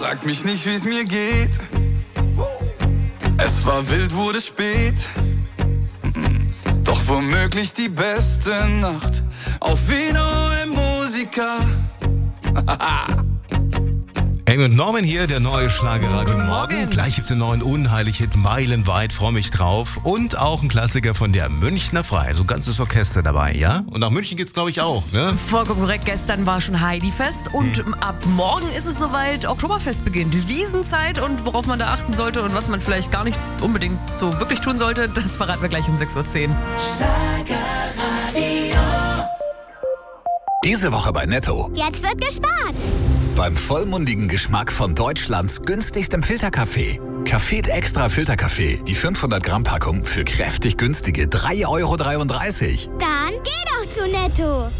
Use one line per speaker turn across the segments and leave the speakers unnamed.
Frag mich nicht, wie's mir geht. Es war wild, wurde spät. Doch womöglich die beste Nacht auf Vino im Musiker.
Amy und Norman hier, der neue Schlagerradio Morgen. Gleich gibt's den neuen Unheilig-Hit Meilenweit, freu mich drauf. Und auch ein Klassiker von der Münchner Frei, so ein ganzes Orchester dabei, ja? Und nach München geht's, glaube ich, auch, ne?
Vollkommen korrekt, gestern war schon Heidi-Fest und ab morgen ist es soweit, Oktoberfest beginnt. Wiesenzeit und worauf man da achten sollte und was man vielleicht gar nicht unbedingt so wirklich tun sollte, das verraten wir gleich um 6.10 Uhr.
Diese Woche bei Netto.
Jetzt wird gespart.
Beim vollmundigen Geschmack von Deutschlands günstigstem Filterkaffee. Café Extra Filterkaffee. Die 500 Gramm Packung für kräftig günstige 3,33 Euro.
Dann geh doch zu Netto.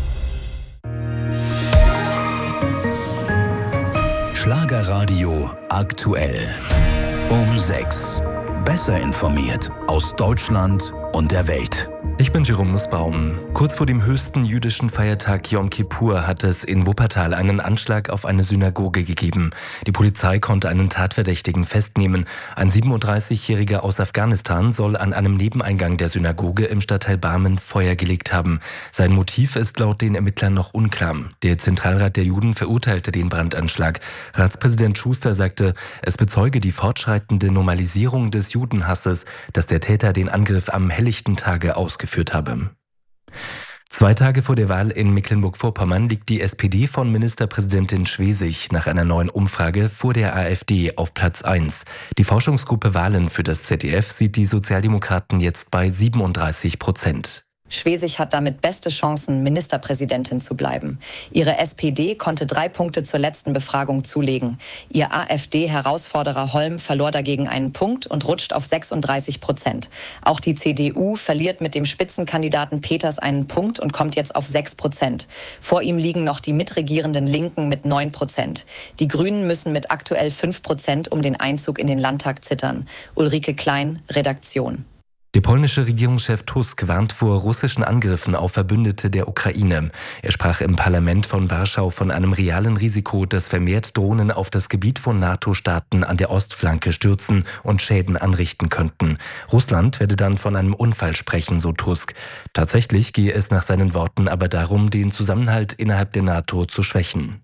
Schlagerradio aktuell. Um 6. Besser informiert aus Deutschland und der Welt.
Ich bin Jerome Nussbaum. Kurz vor dem höchsten jüdischen Feiertag Yom Kippur hat es in Wuppertal einen Anschlag auf eine Synagoge gegeben. Die Polizei konnte einen Tatverdächtigen festnehmen. Ein 37-Jähriger aus Afghanistan soll an einem Nebeneingang der Synagoge im Stadtteil Barmen Feuer gelegt haben. Sein Motiv ist laut den Ermittlern noch unklar. Der Zentralrat der Juden verurteilte den Brandanschlag. Ratspräsident Schuster sagte, es bezeuge die fortschreitende Normalisierung des Judenhasses, dass der Täter den Angriff am helllichten Tage ausgeführt habe. 2 Tage vor der Wahl in Mecklenburg-Vorpommern liegt die SPD von Ministerpräsidentin Schwesig nach einer neuen Umfrage vor der AfD auf Platz 1. Die Forschungsgruppe Wahlen für das ZDF sieht die Sozialdemokraten jetzt bei 37%.
Schwesig hat damit beste Chancen, Ministerpräsidentin zu bleiben. Ihre SPD konnte 3 Punkte zur letzten Befragung zulegen. Ihr AfD-Herausforderer Holm verlor dagegen einen Punkt und rutscht auf 36%. Auch die CDU verliert mit dem Spitzenkandidaten Peters einen Punkt und kommt jetzt auf 6%. Vor ihm liegen noch die mitregierenden Linken mit 9%. Die Grünen müssen mit aktuell 5% um den Einzug in den Landtag zittern. Ulrike Klein, Redaktion.
Der polnische Regierungschef Tusk warnt vor russischen Angriffen auf Verbündete der Ukraine. Er sprach im Parlament von Warschau von einem realen Risiko, dass vermehrt Drohnen auf das Gebiet von NATO-Staaten an der Ostflanke stürzen und Schäden anrichten könnten. Russland werde dann von einem Unfall sprechen, so Tusk. Tatsächlich gehe es nach seinen Worten aber darum, den Zusammenhalt innerhalb der NATO zu schwächen.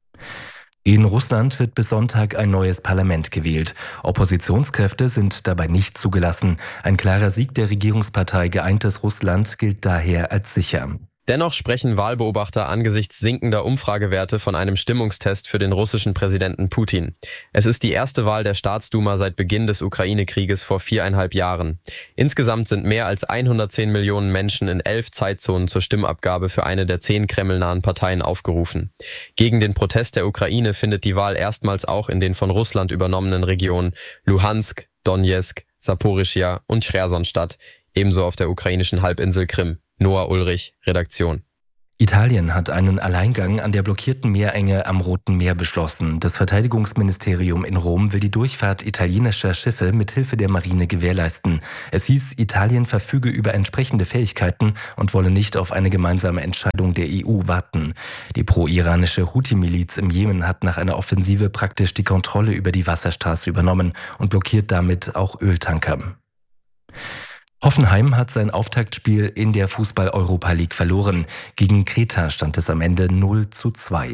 In Russland wird bis Sonntag ein neues Parlament gewählt. Oppositionskräfte sind dabei nicht zugelassen. Ein klarer Sieg der Regierungspartei Geeintes Russland gilt daher als sicher.
Dennoch sprechen Wahlbeobachter angesichts sinkender Umfragewerte von einem Stimmungstest für den russischen Präsidenten Putin. Es ist die erste Wahl der Staatsduma seit Beginn des Ukraine-Krieges vor 4,5 Jahren. Insgesamt sind mehr als 110 Millionen Menschen in 11 Zeitzonen zur Stimmabgabe für eine der 10 kremlnahen Parteien aufgerufen. Gegen den Protest der Ukraine findet die Wahl erstmals auch in den von Russland übernommenen Regionen Luhansk, Donezk, Saporischschja und Cherson statt, ebenso auf der ukrainischen Halbinsel Krim. Noah Ulrich, Redaktion.
Italien hat einen Alleingang an der blockierten Meerenge am Roten Meer beschlossen. Das Verteidigungsministerium in Rom will die Durchfahrt italienischer Schiffe mit Hilfe der Marine gewährleisten. Es hieß, Italien verfüge über entsprechende Fähigkeiten und wolle nicht auf eine gemeinsame Entscheidung der EU warten. Die pro-iranische Houthi-Miliz im Jemen hat nach einer Offensive praktisch die Kontrolle über die Wasserstraße übernommen und blockiert damit auch Öltanker. Hoffenheim hat sein Auftaktspiel in der Fußball-Europa League verloren. Gegen Kreta stand es am Ende 0:2.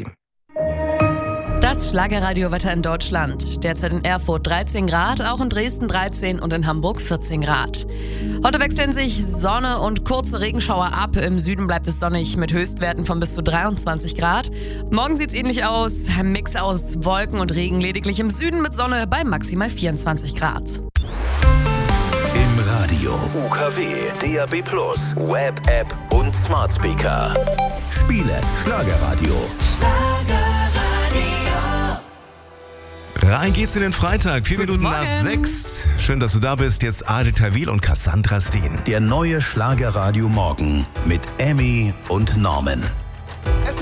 Das Schlagerradiowetter in Deutschland. Derzeit in Erfurt 13 Grad, auch in Dresden 13 und in Hamburg 14 Grad. Heute wechseln sich Sonne und kurze Regenschauer ab. Im Süden bleibt es sonnig mit Höchstwerten von bis zu 23 Grad. Morgen sieht es ähnlich aus. Ein Mix aus Wolken und Regen, lediglich im Süden mit Sonne bei maximal 24 Grad.
Im Radio, UKW, DAB+, Web, App und Smart Speaker. Spiele Schlagerradio.
Rein geht's in den Freitag, 4 Minuten nach 6. Schön, dass du da bist. Jetzt Adel Tawil und Cassandra Steen.
Der neue Schlagerradio Morgen mit Emmy und Norman.